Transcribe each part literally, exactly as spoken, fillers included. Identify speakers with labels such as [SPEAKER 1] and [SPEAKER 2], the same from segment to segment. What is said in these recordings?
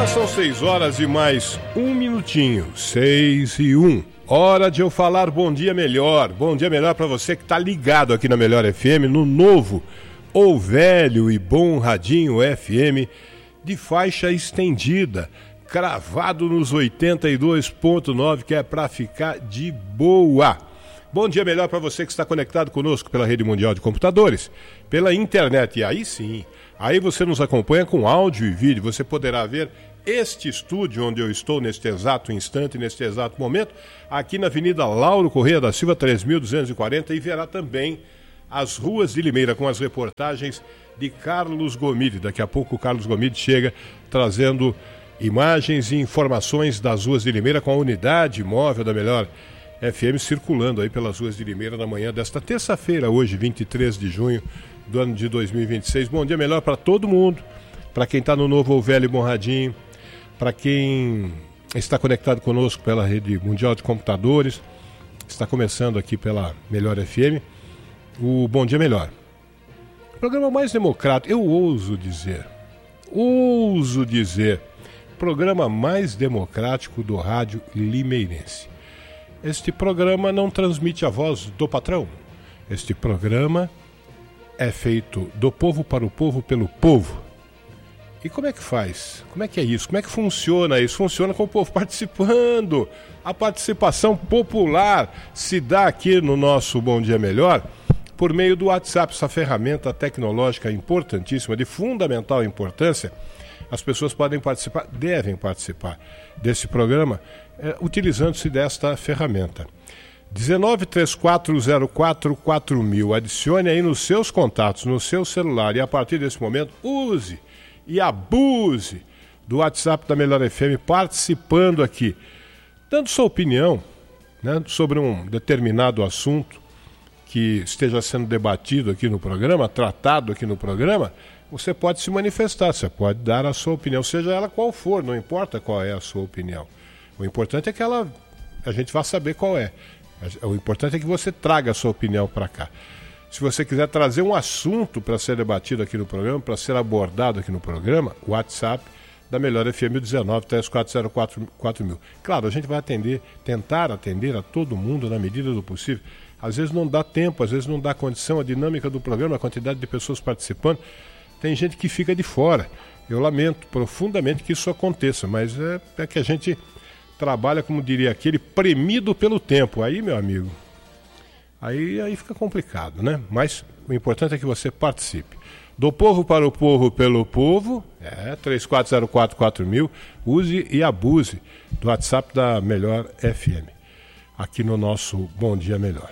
[SPEAKER 1] Já são seis horas e mais um minutinho. Seis e um. Hora de eu falar bom dia melhor. Bom dia melhor para você que tá ligado aqui na Melhor F M, no novo ou velho e bom radinho F M de faixa estendida, cravado nos oitenta e dois ponto nove, que é para ficar de boa. Bom dia melhor para você que está conectado conosco pela Rede Mundial de Computadores, pela internet. E aí sim, aí você nos acompanha com áudio e vídeo. Você poderá ver este estúdio onde eu estou neste exato instante, neste exato momento, aqui na Avenida Lauro Corrêa da Silva, três mil duzentos e quarenta, e verá também as ruas de Limeira com as reportagens de Carlos Gomide. Daqui a pouco o Carlos Gomide chega trazendo imagens e informações das ruas de Limeira com a unidade móvel da Melhor F M circulando aí pelas ruas de Limeira na manhã desta terça-feira, hoje, vinte e três de junho do ano de dois mil e vinte e seis. Bom dia melhor para todo mundo, para quem está no novo ou velho e bom radinho, para quem está conectado conosco pela Rede Mundial de Computadores, está começando aqui pela Melhor F M, o Bom Dia Melhor. O programa mais democrático, eu ouso dizer, ouso dizer, programa mais democrático do rádio limeirense. Este programa não transmite a voz do patrão. Este programa é feito do povo para o povo, pelo povo. E como é que faz? Como é que é isso? Como é que funciona isso? Funciona com o povo participando. A participação popular se dá aqui no nosso Bom Dia Melhor por meio do WhatsApp, essa ferramenta tecnológica importantíssima, de fundamental importância. As pessoas podem participar, devem participar desse programa é, utilizando-se desta ferramenta. um nove três quatro zero quatro quatro mil. Adicione aí nos seus contatos, no seu celular, e a partir desse momento use e abuse do WhatsApp da Melhor F M, participando aqui, dando sua opinião, né, sobre um determinado assunto que esteja sendo debatido aqui no programa, tratado aqui no programa. Você pode se manifestar, você pode dar a sua opinião, seja ela qual for, não importa qual é a sua opinião. O importante é que ela, a gente vá saber qual é. O importante é que você traga a sua opinião para cá. Se você quiser trazer um assunto para ser debatido aqui no programa, para ser abordado aqui no programa, o WhatsApp da Melhor F M, um nove três quatro zero quatro quatro mil. Claro, a gente vai atender, tentar atender a todo mundo na medida do possível. Às vezes não dá tempo, às vezes não dá condição, a dinâmica do programa, a quantidade de pessoas participando. Tem gente que fica de fora. Eu lamento profundamente que isso aconteça, mas é, é que a gente trabalha, como diria aquele, premido pelo tempo. Aí, meu amigo, aí, aí fica complicado, né? Mas o importante é que você participe. Do povo para o povo, pelo povo, é três quatro zero quatro quatro mil. Use e abuse do WhatsApp da Melhor F M, aqui no nosso Bom Dia Melhor.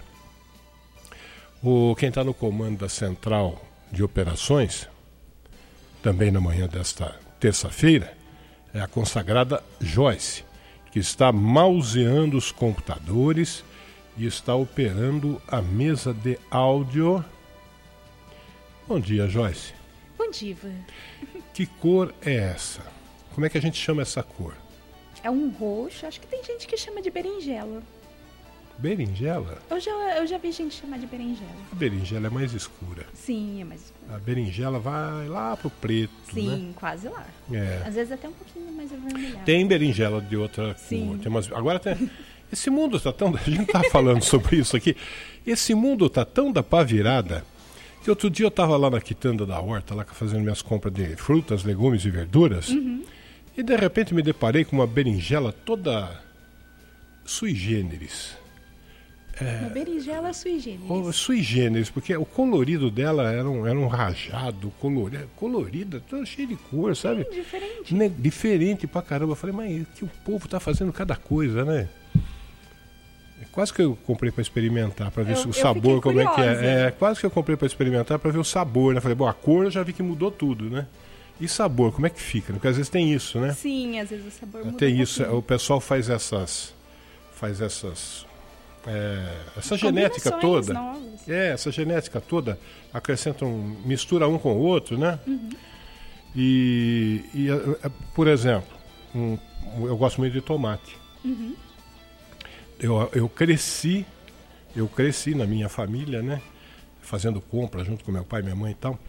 [SPEAKER 1] O, quem está no comando da Central de Operações, também na manhã desta terça-feira, é a consagrada Joyce, que está mauseando os computadores e está operando a mesa de áudio. Bom dia, Joyce.
[SPEAKER 2] Bom dia, Ivan.
[SPEAKER 1] Que cor é essa? Como é que a gente chama essa cor?
[SPEAKER 2] É um roxo, acho que tem gente que chama de berinjela.
[SPEAKER 1] Berinjela?
[SPEAKER 2] Eu já, eu já vi gente chamar de berinjela.
[SPEAKER 1] A berinjela é mais escura.
[SPEAKER 2] Sim, é mais escura.
[SPEAKER 1] A berinjela vai lá pro preto,
[SPEAKER 2] Sim,
[SPEAKER 1] né?
[SPEAKER 2] quase lá.
[SPEAKER 1] É.
[SPEAKER 2] Às vezes até um pouquinho mais avermelhado.
[SPEAKER 1] Tem berinjela de outra
[SPEAKER 2] Sim.
[SPEAKER 1] cor. Tem umas... Agora tem... Esse mundo tá tão... A gente tá falando sobre isso aqui. Esse mundo tá tão da pá virada que outro dia eu tava lá na quitanda da horta, lá fazendo minhas compras de frutas, legumes e verduras. Uhum. E de repente me deparei com uma berinjela toda sui generis.
[SPEAKER 2] É, uma berinjela sui generis.
[SPEAKER 1] Oh, sui generis, porque o colorido dela era um, era um rajado, colorido, colorida, toda cheia de cor, sabe?
[SPEAKER 2] Sim, diferente.
[SPEAKER 1] Ne- diferente pra caramba. Eu falei, mas que o povo tá fazendo cada coisa, né? É quase que eu comprei pra experimentar, pra ver eu, o sabor, como
[SPEAKER 2] curiosa.
[SPEAKER 1] é que é. É, quase que eu comprei pra experimentar, pra ver o sabor, né? Falei, bom, a cor eu já vi que mudou tudo, né? E sabor, como é que fica? Porque às vezes tem isso, né?
[SPEAKER 2] Sim, às vezes o sabor muda.
[SPEAKER 1] Tem
[SPEAKER 2] um
[SPEAKER 1] isso,
[SPEAKER 2] pouquinho.
[SPEAKER 1] o pessoal faz essas... Faz essas... É, essa genética toda,
[SPEAKER 2] novas.
[SPEAKER 1] é, essa genética toda, acrescentam, mistura um com o outro, né? Uhum. E, e, por exemplo, um, eu gosto muito de tomate. Uhum. Eu, eu cresci, eu cresci na minha família, né? Fazendo compra junto com meu pai, minha mãe e tal.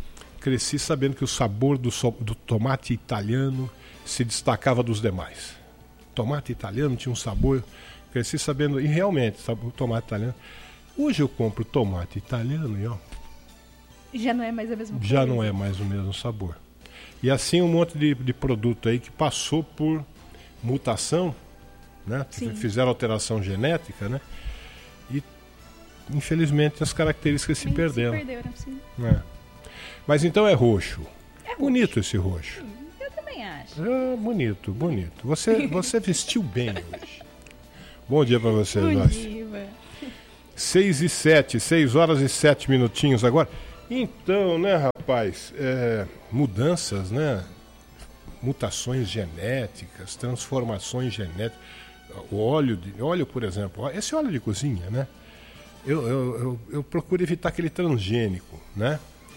[SPEAKER 1] cresci sabendo que o sabor do, so, do tomate italiano se destacava dos demais. Tomate italiano tinha um sabor, cresci sabendo, e realmente, o tomate italiano. Hoje eu compro tomate italiano e ó,
[SPEAKER 2] já não é mais a mesma coisa.
[SPEAKER 1] Já não é mais o mesmo sabor. E assim um monte de, de produto aí que passou por mutação, né? Fizeram alteração genética, né? E infelizmente as características se
[SPEAKER 2] Bem,
[SPEAKER 1] perderam.
[SPEAKER 2] Se perderam, sim.
[SPEAKER 1] É. Mas então é roxo.
[SPEAKER 2] É
[SPEAKER 1] bonito
[SPEAKER 2] roxo.
[SPEAKER 1] Esse roxo.
[SPEAKER 2] Hum, eu também acho.
[SPEAKER 1] É, bonito, bonito. Você, você vestiu bem hoje. Bom dia para você,
[SPEAKER 2] Bom
[SPEAKER 1] Joyce.
[SPEAKER 2] dia.
[SPEAKER 1] seis e sete, seis horas e sete minutinhos agora. Então, né, rapaz, é, mudanças, né? Mutações genéticas, transformações genéticas. O óleo, de, óleo, por exemplo, esse óleo de cozinha, né? Eu, eu, eu, eu procuro evitar aquele transgênico, né?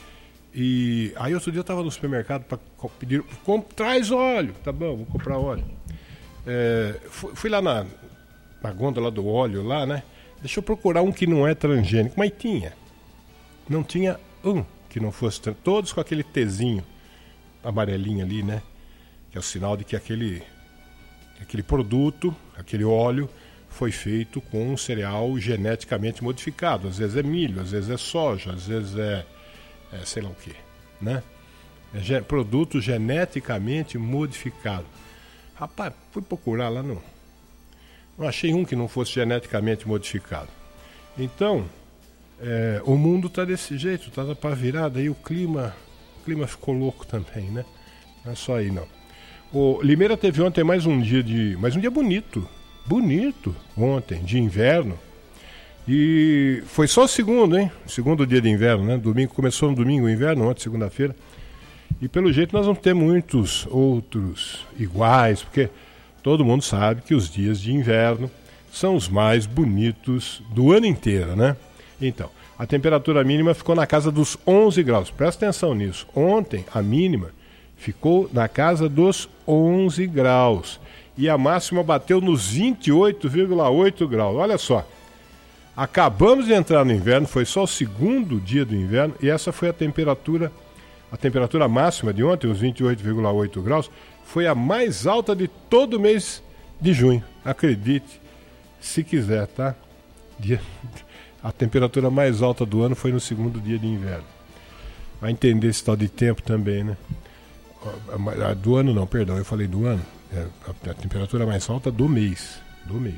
[SPEAKER 1] E aí outro dia eu estava no supermercado para pedir, traz óleo, tá bom, vou comprar óleo. É, fui, fui lá na, na gôndola do óleo lá, né? Deixa eu procurar um que não é transgênico, mas tinha. Não tinha um que não fosse, todos com aquele Tzinho amarelinho ali, né? Que é o sinal de que aquele, aquele produto, aquele óleo, foi feito com um cereal geneticamente modificado. Às vezes é milho, às vezes é soja, às vezes é, é sei lá o que, né? É ge- produto geneticamente modificado. Rapaz, fui procurar lá, não, não achei um que não fosse geneticamente modificado. Então, é, o mundo está desse jeito, está para virada, e o clima, o clima ficou louco também, né? Não é só aí, não. O Limeira teve ontem mais um dia de, mais um dia bonito, bonito ontem, de inverno. E foi só o segundo, hein? Segundo dia de inverno, né? Domingo, começou no domingo o inverno, ontem, segunda-feira. E pelo jeito nós vamos ter muitos outros iguais, porque todo mundo sabe que os dias de inverno são os mais bonitos do ano inteiro, né? Então, a temperatura mínima ficou na casa dos onze graus. Presta atenção nisso. Ontem, a mínima ficou na casa dos onze graus. E a máxima bateu nos vinte e oito vírgula oito graus. Olha só. Acabamos de entrar no inverno, foi só o segundo dia do inverno, e essa foi a temperatura, a temperatura máxima de ontem, os vinte e oito vírgula oito graus, foi a mais alta de todo o mês de junho. Acredite, se quiser, tá? Dia... A temperatura mais alta do ano foi no segundo dia de inverno. Vai entender esse tal de tempo também, né? Do ano não, perdão, eu falei do ano. É a temperatura mais alta do mês. Do mês.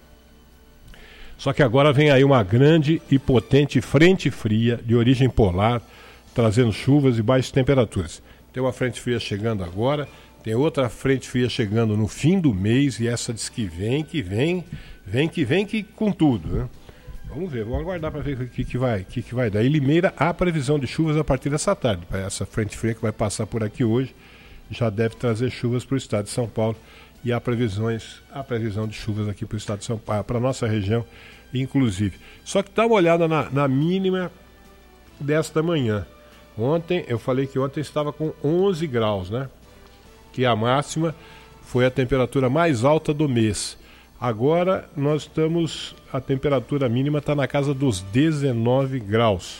[SPEAKER 1] Só que agora vem aí uma grande e potente frente fria de origem polar, trazendo chuvas e baixas temperaturas. Tem uma frente fria chegando agora, tem outra frente fria chegando no fim do mês, e essa diz que vem, que vem, vem, que vem, que com tudo, né? Vamos ver, vamos aguardar para ver o que, que, vai, que, que vai dar. Em Limeira, há previsão de chuvas a partir dessa tarde. Essa frente fria que vai passar por aqui hoje já deve trazer chuvas para o estado de São Paulo. E há previsões, há previsão de chuvas aqui para o estado de São Paulo, para a nossa região, inclusive. Só que dá uma olhada na, na mínima desta manhã. Ontem, eu falei que ontem estava com onze graus, né? Que a máxima foi a temperatura mais alta do mês. Agora nós estamos, a temperatura mínima está na casa dos dezenove graus.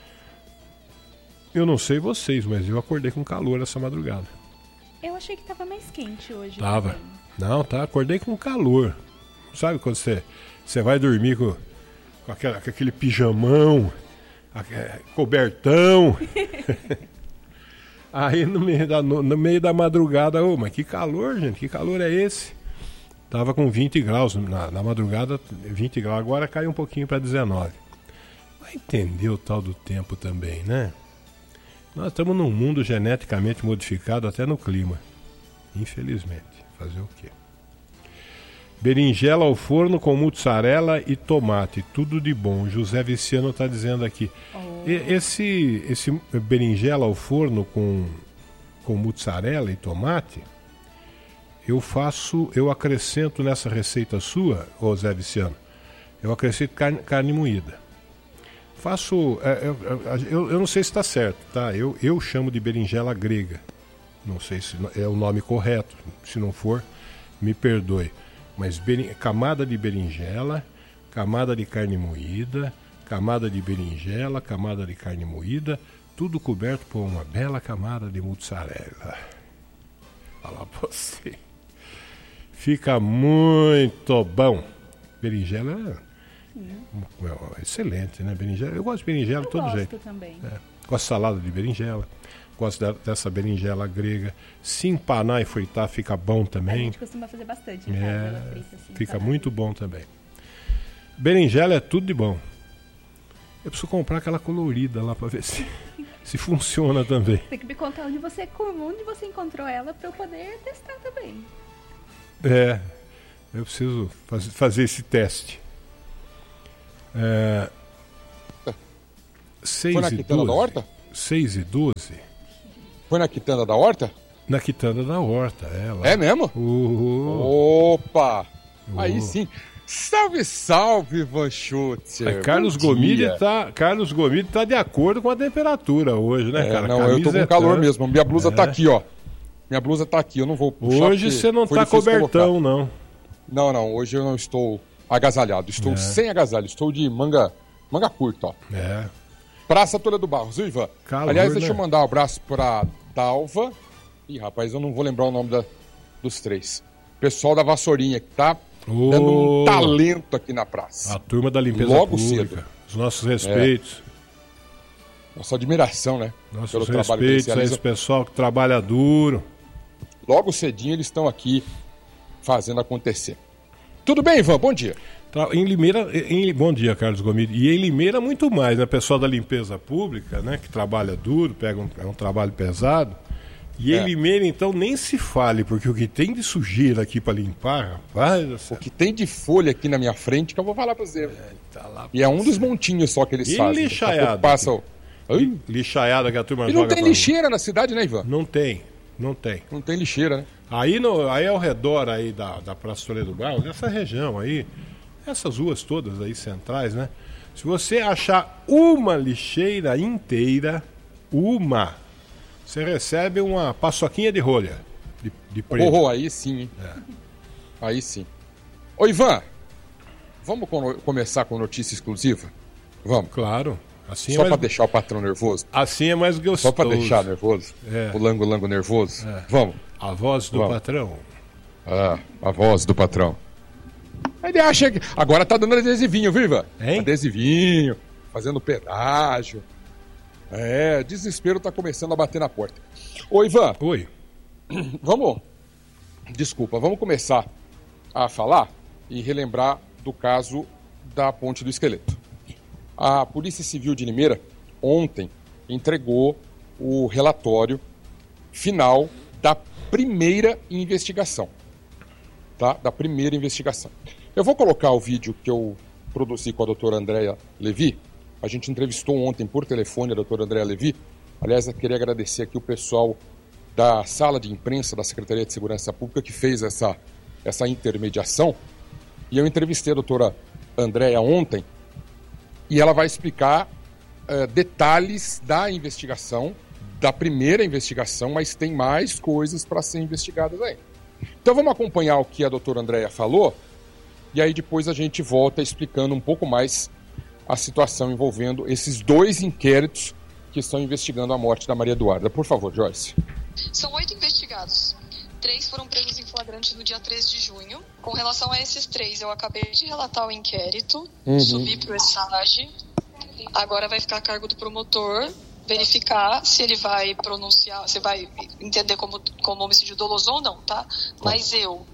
[SPEAKER 1] Eu não sei vocês, mas eu acordei com calor essa madrugada.
[SPEAKER 2] Eu achei que estava mais quente hoje.
[SPEAKER 1] Tava.
[SPEAKER 2] Também.
[SPEAKER 1] Não, tá, acordei com calor. Sabe quando você, você vai dormir com, com, aquela, com aquele pijamão, aquele cobertão. Aí no meio da, no, no meio da madrugada, ô, mas que calor, gente, que calor é esse? Tava com vinte graus na, na madrugada, vinte graus, agora caiu um pouquinho para dezenove. Vai entender o tal do tempo também, né? Nós estamos num mundo geneticamente modificado até no clima. Infelizmente. Fazer o quê? Berinjela ao forno com mussarela e tomate. Tudo de bom. José Viciano está dizendo aqui. Oh. E, esse, esse berinjela ao forno com, com mussarela e tomate, eu faço, eu acrescento nessa receita sua, ô Zé Viciano, eu acrescento carne, carne moída. Faço, é, eu, eu, eu não sei se está certo, tá? Eu, eu chamo de berinjela grega. Não sei se é o nome correto. Se não for, me perdoe. Mas berin, camada de berinjela, camada de carne moída, camada de berinjela, camada de carne moída, tudo coberto por uma bela camada de mussarela. Fala pra você. Fica muito bom. Berinjela é, é excelente, né? Berinjela, eu gosto de berinjela de todo jeito.
[SPEAKER 2] Também.
[SPEAKER 1] É. Gosto de salada de berinjela. Gosto de, dessa berinjela grega. Se empanar e fritar, fica bom também.
[SPEAKER 2] A gente costuma fazer bastante. Em
[SPEAKER 1] é,
[SPEAKER 2] casa, frita, assim,
[SPEAKER 1] fica
[SPEAKER 2] salada.
[SPEAKER 1] muito bom também. Berinjela é tudo de bom. Eu preciso comprar aquela colorida lá para ver se, se funciona também.
[SPEAKER 2] Tem que me contar onde você, onde você encontrou ela para eu poder testar também.
[SPEAKER 1] É, eu preciso faz, fazer esse teste. É,
[SPEAKER 3] Foi na quitanda da horta?
[SPEAKER 1] seis e doze.
[SPEAKER 3] Foi na quitanda da horta?
[SPEAKER 1] Na quitanda da horta, é lá.
[SPEAKER 3] É mesmo?
[SPEAKER 1] Uh,
[SPEAKER 3] Opa!
[SPEAKER 1] uh.
[SPEAKER 3] Aí sim. Salve, salve, Van Schutzer.
[SPEAKER 1] É, Carlos Gomide tá, Carlos Gomide tá de acordo com a temperatura hoje, né,
[SPEAKER 3] é,
[SPEAKER 1] cara?
[SPEAKER 3] Não, eu tô com calor mesmo. Minha blusa é. tá aqui, ó. Minha blusa tá aqui, eu não vou puxar.
[SPEAKER 1] Hoje você não tá cobertão, não.
[SPEAKER 3] Não, não, hoje eu não estou agasalhado. Estou é. sem agasalho, estou de manga, manga curta, ó.
[SPEAKER 1] É.
[SPEAKER 3] Praça Toledo do Barros, viu, Ivan?
[SPEAKER 1] Calor,
[SPEAKER 3] Aliás, deixa
[SPEAKER 1] né?
[SPEAKER 3] eu mandar um abraço pra Dalva. Ih, rapaz, eu não vou lembrar o nome da, dos três. Pessoal da Vassourinha, que tá oh. dando um talento aqui na praça.
[SPEAKER 1] A turma da limpeza
[SPEAKER 3] Logo
[SPEAKER 1] pública.
[SPEAKER 3] Cedo.
[SPEAKER 1] Os nossos respeitos.
[SPEAKER 3] É. Nossa admiração, né?
[SPEAKER 1] Nossos
[SPEAKER 3] Pelo
[SPEAKER 1] respeitos
[SPEAKER 3] trabalho que eles
[SPEAKER 1] a esse
[SPEAKER 3] realizam.
[SPEAKER 1] pessoal que trabalha duro.
[SPEAKER 3] Logo cedinho eles estão aqui fazendo acontecer. Tudo bem, Ivan? Bom dia.
[SPEAKER 1] Em Limeira, em, bom dia, Carlos Gomide. E em Limeira muito mais, né? Pessoal da limpeza pública, né? Que trabalha duro, pega um, é um trabalho pesado. E é. em Limeira, então, nem se fale, porque o que tem de sujeira aqui para limpar, rapaz...
[SPEAKER 3] O que tem de folha aqui na minha frente que eu vou falar para você. É, tá lá, e é um dos montinhos só que eles
[SPEAKER 1] e
[SPEAKER 3] fazem.
[SPEAKER 1] Lixaiada.
[SPEAKER 3] Passa o...
[SPEAKER 1] Lixaiada que a turma
[SPEAKER 3] e
[SPEAKER 1] joga.
[SPEAKER 3] E não tem lixeira na cidade, né, Ivan?
[SPEAKER 1] Não tem, não tem.
[SPEAKER 3] Não tem lixeira, né?
[SPEAKER 1] Aí, no, aí ao redor aí da, da Praça Toledo do Barros, nessa região aí, essas ruas todas aí centrais, né? Se você achar uma lixeira inteira, uma, você recebe uma paçoquinha de rolha de, de prêmio.
[SPEAKER 3] Oh, aí sim, hein? É. Aí sim. Ô, Ivan, vamos com, começar com notícia exclusiva? Vamos.
[SPEAKER 1] Claro. Assim
[SPEAKER 3] Só
[SPEAKER 1] é mais...
[SPEAKER 3] pra deixar o patrão nervoso?
[SPEAKER 1] Assim é mais gostoso.
[SPEAKER 3] Só pra deixar nervoso?
[SPEAKER 1] É.
[SPEAKER 3] O lango-lango nervoso?
[SPEAKER 1] É.
[SPEAKER 3] Vamos.
[SPEAKER 1] A voz do
[SPEAKER 3] Vamos.
[SPEAKER 1] patrão.
[SPEAKER 3] Ah, a voz do patrão. Ele acha que... Agora tá dando adesivinho, viu, Ivan?
[SPEAKER 1] Hein?
[SPEAKER 3] Adesivinho, fazendo pedágio. É, desespero tá começando a bater na porta. Ô, Ivan.
[SPEAKER 1] Oi.
[SPEAKER 3] Vamos... Desculpa, vamos começar a falar e relembrar do caso da Ponte do Esqueleto. A Polícia Civil de Limeira, ontem, entregou o relatório final da primeira investigação. Tá? Da primeira investigação. Eu vou colocar o vídeo que eu produzi com a doutora Andréa Levi. A gente entrevistou ontem por telefone a doutora Andréa Levi. Aliás, eu queria agradecer aqui o pessoal da sala de imprensa da Secretaria de Segurança Pública que fez essa, essa intermediação. E eu entrevistei a doutora Andréa ontem e ela vai explicar uh, detalhes da investigação, da primeira investigação, mas tem mais coisas para ser investigadas aí. Então vamos acompanhar o que a doutora Andréa falou e aí depois a gente volta explicando um pouco mais a situação envolvendo esses dois inquéritos que estão investigando a morte da Maria Eduarda. Por favor, Joyce.
[SPEAKER 4] São oito investigados. Três foram presos em flagrante no dia três de junho. Com relação a esses três, eu acabei de relatar o inquérito, uhum. subi para o ESAGE. Agora vai ficar a cargo do promotor verificar se ele vai pronunciar, se vai entender como, como homicídio doloso ou não, tá? Mas eu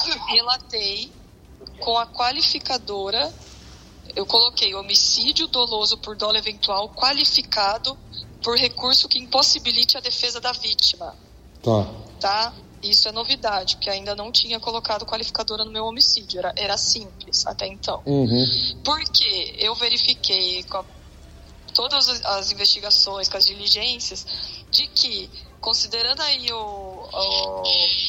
[SPEAKER 4] relatei com a qualificadora, eu coloquei homicídio doloso por dolo eventual qualificado por recurso que impossibilite a defesa da vítima.
[SPEAKER 3] Tá.
[SPEAKER 4] Tá? Isso é novidade, porque ainda não tinha colocado qualificadora no meu homicídio, era, era simples até então.
[SPEAKER 3] Uhum.
[SPEAKER 4] Porque eu verifiquei com a, todas as investigações, com as diligências, de que, considerando aí o, o,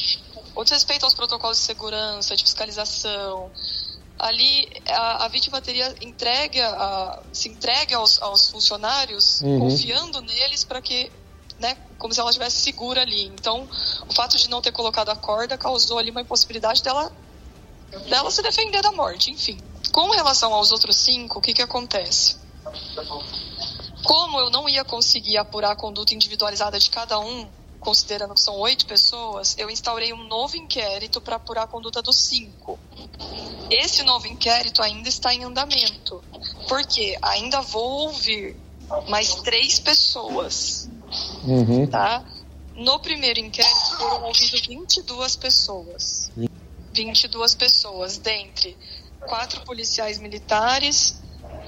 [SPEAKER 4] o desrespeito aos protocolos de segurança, de fiscalização, ali a, a vítima teria entregue a, se entregue aos, aos funcionários, uhum. confiando neles para que, né, como se ela estivesse segura ali. Então, o fato de não ter colocado a corda causou ali uma impossibilidade dela, dela se defender da morte, enfim. Com relação aos outros cinco, o que que acontece? Como eu não ia conseguir apurar a conduta individualizada de cada um, considerando que são oito pessoas, eu instaurei um novo inquérito para apurar a conduta dos cinco. Esse novo inquérito ainda está em andamento, porque ainda vou ouvir mais três pessoas,
[SPEAKER 3] uhum.
[SPEAKER 4] tá? No primeiro inquérito foram ouvidas vinte e duas pessoas. vinte e duas pessoas, dentre quatro policiais militares,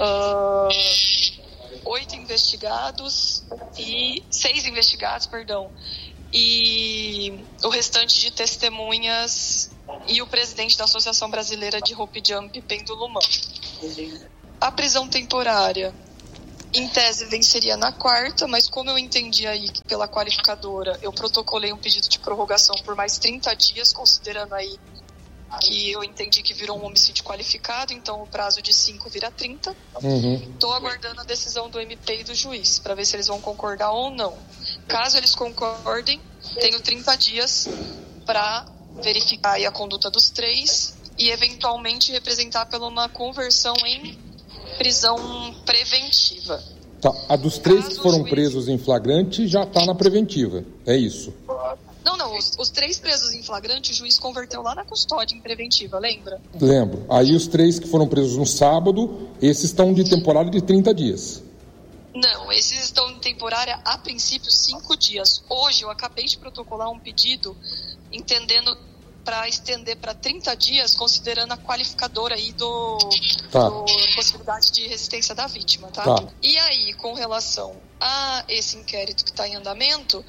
[SPEAKER 4] uh, oito investigados e seis investigados, perdão, e o restante de testemunhas e o presidente da Associação Brasileira de Rope Jump, Pêndulo Humano. A prisão temporária, em tese, venceria na quarta, mas como eu entendi aí que pela qualificadora eu protocolei um pedido de prorrogação por mais trinta dias, considerando aí que eu entendi que virou um homicídio qualificado, então o prazo de cinco vira trinta. Estou uhum. aguardando a decisão do M P e do juiz, para ver se eles vão concordar ou não. Caso eles concordem, tenho trinta dias para verificar aí a conduta dos três e eventualmente representar pela uma conversão em prisão preventiva.
[SPEAKER 3] Tá. A dos três
[SPEAKER 4] Caso
[SPEAKER 3] que foram
[SPEAKER 4] juiz...
[SPEAKER 3] presos em flagrante já está na preventiva, é isso?
[SPEAKER 4] Não, não, os, os três presos em flagrante o juiz converteu lá na custódia em preventiva, lembra?
[SPEAKER 3] Lembro. Aí os três que foram presos no sábado, esses estão de temporária de trinta dias.
[SPEAKER 4] Não, esses estão em temporária, a princípio, cinco dias. Hoje eu acabei de protocolar um pedido, entendendo para estender para trinta dias, considerando a qualificadora aí do,
[SPEAKER 3] tá.
[SPEAKER 4] do possibilidade de resistência da vítima, tá?
[SPEAKER 3] tá?
[SPEAKER 4] E aí, com relação a esse inquérito que está em andamento,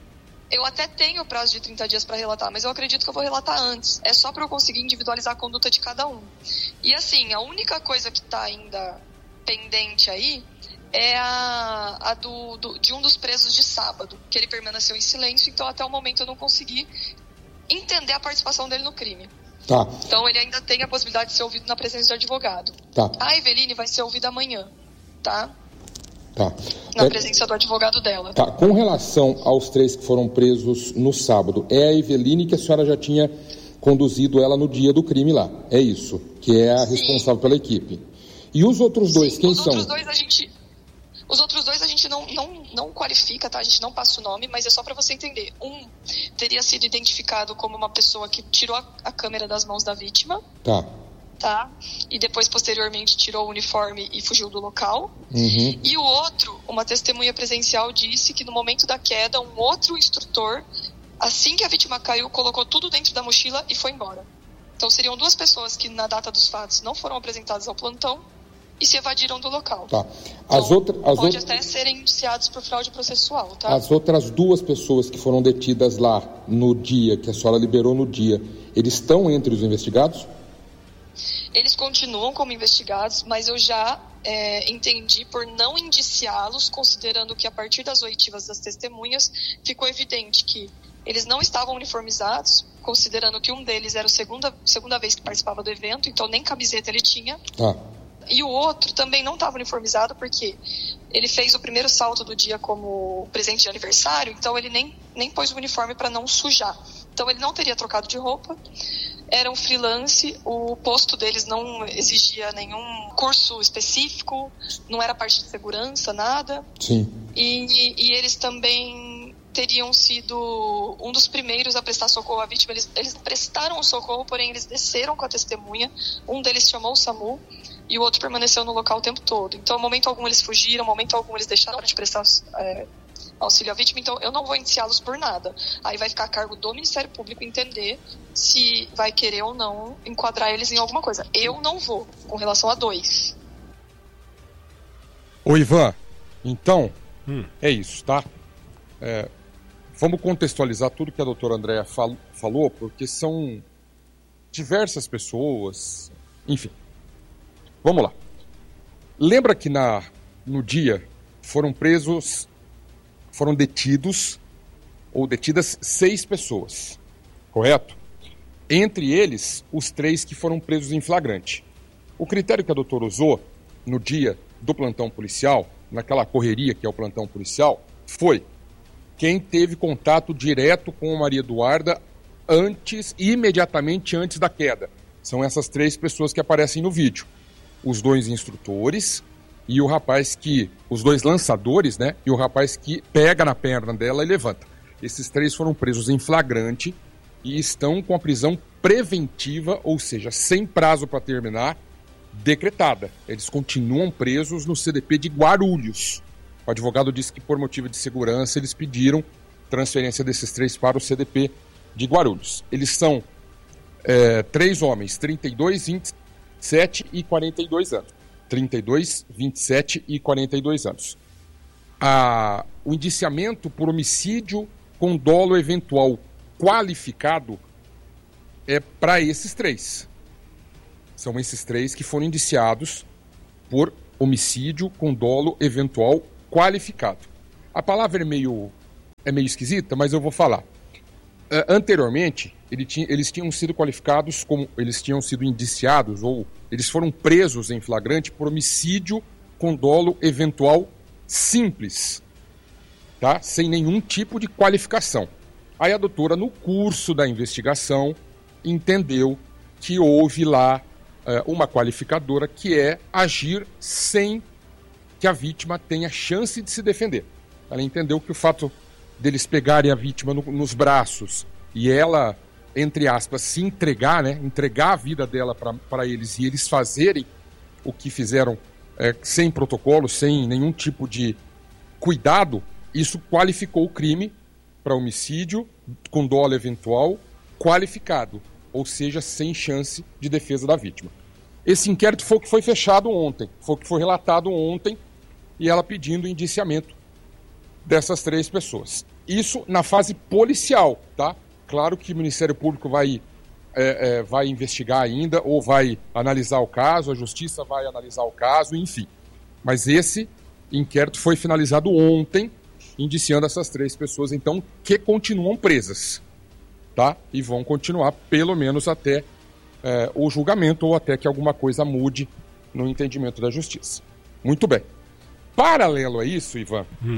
[SPEAKER 4] eu até tenho prazo de trinta dias para relatar, mas eu acredito que eu vou relatar antes. É só para eu conseguir individualizar a conduta de cada um. E assim, a única coisa que está ainda pendente aí é a, a do, do, de um dos presos de sábado, que ele permaneceu em silêncio, então até o momento eu não consegui entender a participação dele no crime.
[SPEAKER 3] Tá.
[SPEAKER 4] Então ele ainda tem a possibilidade de ser ouvido na presença do advogado.
[SPEAKER 3] Tá.
[SPEAKER 4] A Eveline vai ser ouvida amanhã, tá?
[SPEAKER 3] Tá.
[SPEAKER 4] Na
[SPEAKER 3] é...
[SPEAKER 4] presença do advogado dela.
[SPEAKER 3] Tá. Com relação aos três que foram presos no sábado, é a Eveline que a senhora já tinha conduzido ela no dia do crime lá, é isso? Que é a Sim. responsável pela equipe. E os outros dois,
[SPEAKER 4] Sim,
[SPEAKER 3] quem
[SPEAKER 4] os
[SPEAKER 3] são?
[SPEAKER 4] Outros dois a gente... Os outros dois a gente não, não, não qualifica, tá? A gente não passa o nome, mas é só para você entender. Um teria sido identificado como uma pessoa que tirou a, a câmera das mãos da vítima.
[SPEAKER 3] Tá.
[SPEAKER 4] Tá? E depois, posteriormente, tirou o uniforme e fugiu do local.
[SPEAKER 3] Uhum.
[SPEAKER 4] E o outro, uma testemunha presencial, disse que no momento da queda, um outro instrutor, assim que a vítima caiu, colocou tudo dentro da mochila e foi embora. Então seriam duas pessoas que, na data dos fatos, não foram apresentadas ao plantão e se evadiram do local.
[SPEAKER 3] Tá. As
[SPEAKER 4] então,
[SPEAKER 3] outra, as
[SPEAKER 4] pode
[SPEAKER 3] outra...
[SPEAKER 4] até serem indiciados por fraude processual, tá?
[SPEAKER 3] As outras duas pessoas que foram detidas lá no dia, que a senhora liberou no dia, eles estão entre os investigados?
[SPEAKER 4] Eles continuam como investigados, mas eu já é, entendi por não indiciá-los, considerando que a partir das oitivas das testemunhas ficou evidente que eles não estavam uniformizados, considerando que um deles era a segunda, segunda vez que participava do evento, então nem camiseta ele tinha.
[SPEAKER 3] Tá.
[SPEAKER 4] E o outro também não estava uniformizado porque ele fez o primeiro salto do dia como presente de aniversário, então ele nem, nem pôs o uniforme para não sujar. Então ele não teria trocado de roupa, era um freelance, o posto deles não exigia nenhum curso específico, não era parte de segurança, nada.
[SPEAKER 3] Sim.
[SPEAKER 4] E, e eles também teriam sido um dos primeiros a prestar socorro à vítima. Eles, eles prestaram o socorro, porém eles desceram com a testemunha, um deles chamou o SAMU, e o outro permaneceu no local o tempo todo. Então, em momento algum eles fugiram, em momento algum eles deixaram de prestar é, auxílio à vítima, então eu não vou indiciá-los por nada. Aí vai ficar a cargo do Ministério Público entender se vai querer ou não enquadrar eles em alguma coisa. Eu não vou, com relação a dois.
[SPEAKER 3] Ô Ivan, então,
[SPEAKER 1] hum.
[SPEAKER 3] é isso, tá? É, vamos contextualizar tudo que a doutora Andréa fal- falou, porque são diversas pessoas, enfim. Vamos lá. Lembra que na, no dia foram presos, foram detidos ou detidas seis pessoas, correto? Entre eles, os três que foram presos em flagrante. O critério que a doutora usou no dia do plantão policial, naquela correria que é o plantão policial, foi quem teve contato direto com a Maria Eduarda antes, imediatamente antes da queda. São essas três pessoas que aparecem no vídeo. Os dois instrutores e o rapaz que, os dois lançadores, né, e o rapaz que pega na perna dela e levanta. Esses três foram presos em flagrante e estão com a prisão preventiva, ou seja, sem prazo para terminar, decretada. Eles continuam presos no C D P de Guarulhos. O advogado disse que por motivo de segurança eles pediram transferência desses três para o C D P de Guarulhos. Eles são é, três homens, trinta e dois, vinte e sete e quarenta e dois anos. trinta e dois, vinte e sete e quarenta e dois anos. A, o indiciamento por homicídio com dolo eventual qualificado é para esses três. São esses três que foram indiciados por homicídio com dolo eventual qualificado. A palavra é meio, é meio esquisita, mas eu vou falar. Uh, anteriormente, ele tinha, eles tinham sido qualificados como... Eles tinham sido indiciados, ou eles foram presos em flagrante por homicídio com dolo eventual simples, tá? Sem nenhum tipo de qualificação. Aí a doutora, no curso da investigação, entendeu que houve lá uh, uma qualificadora que é agir sem que a vítima tenha chance de se defender. Ela entendeu que o fato deles pegarem a vítima no, nos braços e ela, entre aspas, se entregar, né, entregar a vida dela para eles e eles fazerem o que fizeram é, sem protocolo, sem nenhum tipo de cuidado, isso qualificou o crime para homicídio com dolo eventual qualificado, ou seja, sem chance de defesa da vítima. Esse inquérito foi o que foi fechado ontem, foi o que foi relatado ontem, e ela pedindo indiciamento dessas três pessoas. Isso na fase policial, tá? Claro que o Ministério Público vai, é, é, vai investigar ainda, ou vai analisar o caso, a Justiça vai analisar o caso, enfim. Mas esse inquérito foi finalizado ontem, indiciando essas três pessoas, então, que continuam presas, tá? E vão continuar pelo menos até é, o julgamento, ou até que alguma coisa mude no entendimento da Justiça. Muito bem. Paralelo a isso, Ivan, hum.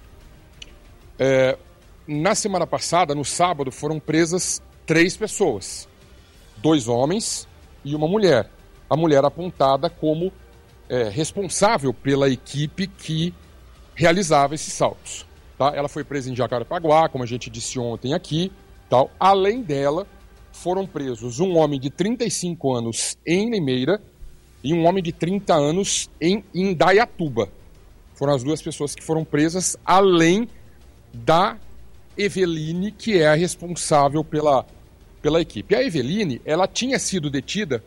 [SPEAKER 3] é, na semana passada, no sábado, foram presas três pessoas. Dois homens e uma mulher. A mulher apontada como é, responsável pela equipe que realizava esses saltos. Tá? Ela foi presa em Jacarepaguá, como a gente disse ontem aqui. Tal. Além dela, foram presos um homem de trinta e cinco anos em Limeira e um homem de trinta anos em Indaiatuba. Foram as duas pessoas que foram presas, além da Eveline, que é a responsável pela, pela equipe. A Eveline, ela tinha sido detida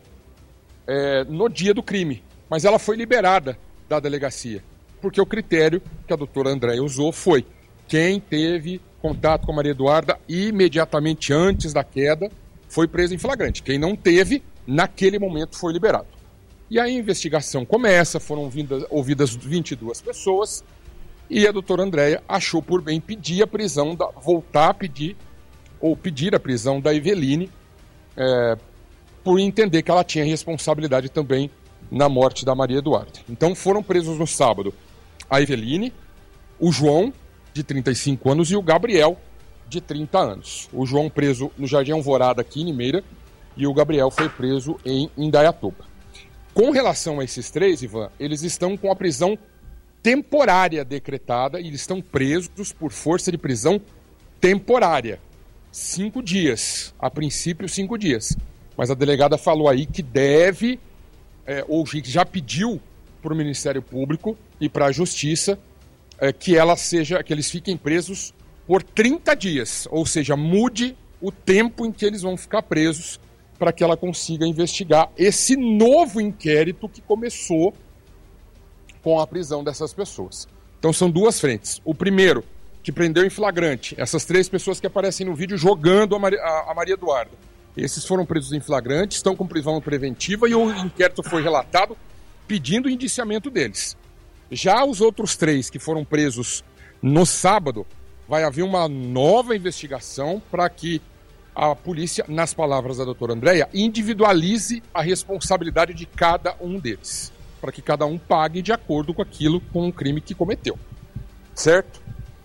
[SPEAKER 3] é, no dia do crime, mas ela foi liberada da delegacia, porque o critério que a doutora Andréia usou foi quem teve contato com a Maria Eduarda imediatamente antes da queda foi preso em flagrante. Quem não teve, naquele momento foi liberado. E aí a investigação começa, foram vindas, ouvidas vinte e duas pessoas, e a doutora Andréia achou por bem pedir a prisão, da, voltar a pedir, ou pedir a prisão da Eveline, é, por entender que ela tinha responsabilidade também na morte da Maria Eduarda. Então foram presos no sábado a Eveline, o João, de trinta e cinco anos, e o Gabriel, de trinta anos. O João preso no Jardim Alvorada, aqui em Limeira, e o Gabriel foi preso em Indaiatuba. Com relação a esses três, Ivan, eles estão com a prisão temporária decretada e eles estão presos por força de prisão temporária. Cinco dias. A princípio, cinco dias. Mas a delegada falou aí que deve, é, ou que já pediu para o Ministério Público e para a Justiça é, que ela seja, que eles fiquem presos por trinta dias. Ou seja, mude o tempo em que eles vão ficar presos para que ela consiga investigar esse novo inquérito que começou com a prisão dessas pessoas. Então são duas frentes. O primeiro, que prendeu em flagrante essas três pessoas que aparecem no vídeo jogando a Maria, a, a Maria Eduarda. Esses foram presos em flagrante, estão com prisão preventiva e o inquérito foi relatado pedindo o indiciamento deles. Já os outros três que foram presos no sábado, vai haver uma nova investigação para que a polícia, nas palavras da doutora Andréia, individualize a responsabilidade de cada um deles, para que cada um pague de acordo com aquilo, com o crime que cometeu. Certo?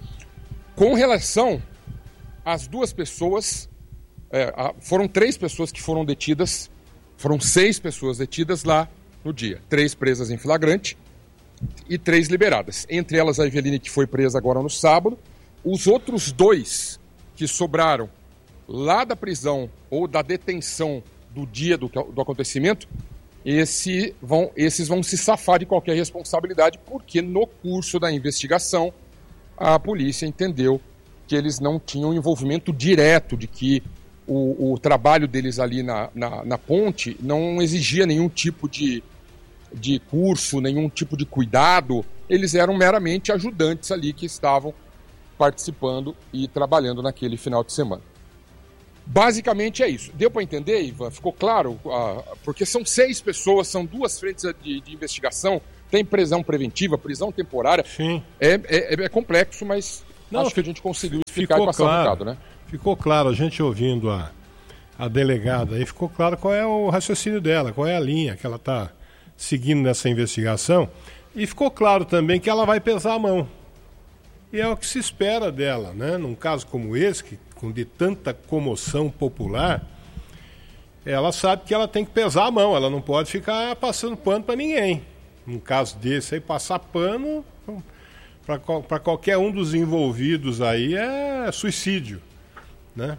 [SPEAKER 3] Com relação às duas pessoas, é, foram três pessoas que foram detidas, foram seis pessoas detidas lá no dia. Três presas em flagrante, e três liberadas. Entre elas a Eveline, que foi presa agora no sábado. Os outros dois que sobraram lá da prisão ou da detenção do dia do, do acontecimento, esse vão, esses vão se safar de qualquer responsabilidade, porque no curso da investigação a polícia entendeu que eles não tinham envolvimento direto, de que o, o trabalho deles ali na, na, na ponte não exigia nenhum tipo de, de curso, nenhum tipo de cuidado. Eles eram meramente ajudantes ali que estavam participando e trabalhando naquele final de semana. Basicamente é isso. Deu para entender, Ivan? Ficou claro? Ah, porque são seis pessoas, são duas frentes de, de investigação, tem prisão preventiva, prisão temporária.
[SPEAKER 1] Sim.
[SPEAKER 3] É, é, é complexo, mas Não, acho que a gente conseguiu explicar e passar o recado, né?
[SPEAKER 1] Ficou claro, a gente ouvindo a, a delegada, aí ficou claro qual é o raciocínio dela, qual é a linha que ela está seguindo nessa investigação. E ficou claro também que ela vai pesar a mão. E é o que se espera dela, né? Num caso como esse, que, com de tanta comoção popular, ela sabe que ela tem que pesar a mão, ela não pode ficar passando pano para ninguém. Num caso desse aí, passar pano para qualquer um dos envolvidos aí é suicídio, né?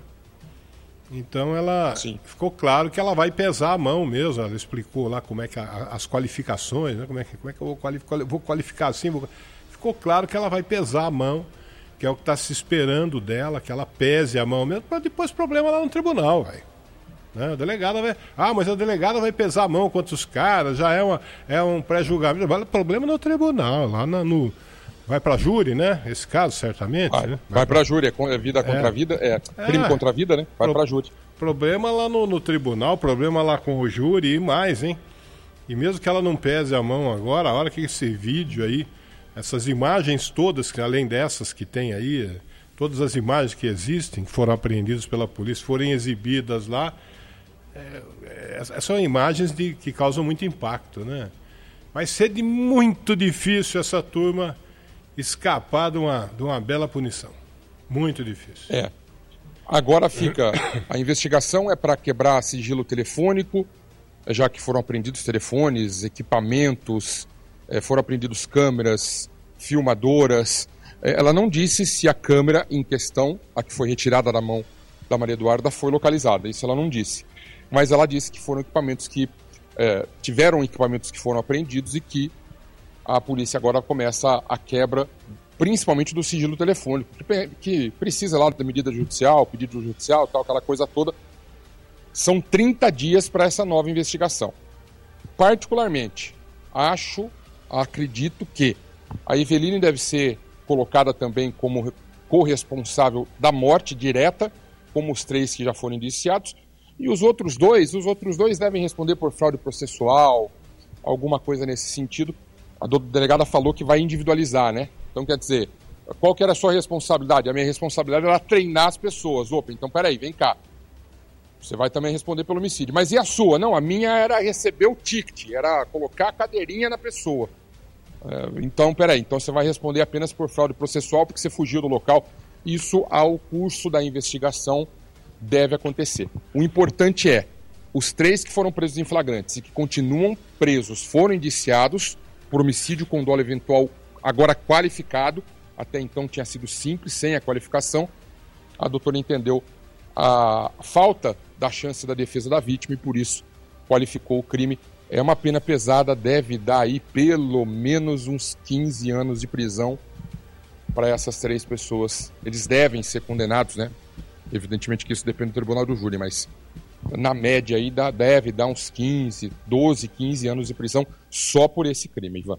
[SPEAKER 1] Então ela Sim. ficou claro que ela vai pesar a mão mesmo. Ela explicou lá como é que a, as qualificações, né? Como é que, como é que eu vou qualificar, vou qualificar assim? Vou... Ficou claro que ela vai pesar a mão, que é o que está se esperando dela, que ela pese a mão mesmo, para depois problema lá no tribunal, velho. Né? A delegada vai. Ah, mas a delegada vai pesar a mão contra os caras, já é, uma, é um pré-julgamento. Vai problema no tribunal, lá na, no. Vai para júri, né? Esse caso, certamente.
[SPEAKER 3] Vai,
[SPEAKER 1] né?
[SPEAKER 3] vai para júri, é vida contra é. vida, é crime é. contra a vida, né? Vai Pro, para júri.
[SPEAKER 1] Problema lá no, no tribunal, problema lá com o júri e mais, hein? E mesmo que ela não pese a mão agora, a hora que esse vídeo aí, essas imagens todas, que além dessas que tem aí, todas as imagens que existem, que foram apreendidas pela polícia, forem exibidas lá, é, é, são imagens de, que causam muito impacto, né? Vai ser de muito difícil essa turma escapar de uma, de uma bela punição. Muito difícil.
[SPEAKER 3] É. Agora fica, a investigação é para quebrar sigilo telefônico, já que foram apreendidos telefones, equipamentos, é, foram apreendidos câmeras, filmadoras. É, ela não disse se a câmera em questão, a que foi retirada da mão da Maria Eduarda, foi localizada. Isso ela não disse. Mas ela disse que foram equipamentos que, é, tiveram equipamentos que foram apreendidos e que a polícia agora começa a quebra, principalmente do sigilo telefônico, que, que precisa lá da medida judicial, pedido judicial, tal, aquela coisa toda. São trinta dias para essa nova investigação. Particularmente, acho, acredito que a Eveline deve ser colocada também como corresponsável da morte direta, como os três que já foram indiciados, e os outros dois, os outros dois devem responder por fraude processual, alguma coisa nesse sentido. A delegada falou que vai individualizar, né? Então, quer dizer, qual que era a sua responsabilidade? A minha responsabilidade era treinar as pessoas. Opa, então peraí, vem cá. Você vai também responder pelo homicídio. Mas e a sua? Não, a minha era receber o ticket, era colocar a cadeirinha na pessoa. É, então, peraí, então você vai responder apenas por fraude processual porque você fugiu do local. Isso, ao curso da investigação, deve acontecer. O importante é, os três que foram presos em flagrantes e que continuam presos foram indiciados por homicídio com dolo eventual, agora qualificado. Até então tinha sido simples, sem a qualificação. A doutora entendeu a falta da chance da defesa da vítima e por isso qualificou o crime. É uma pena pesada, deve dar aí pelo menos uns quinze anos de prisão para essas três pessoas. Eles devem ser condenados, né? Evidentemente que isso depende do tribunal do júri, mas na média aí dá, deve dar uns quinze, doze, quinze anos de prisão só por esse crime, Ivan.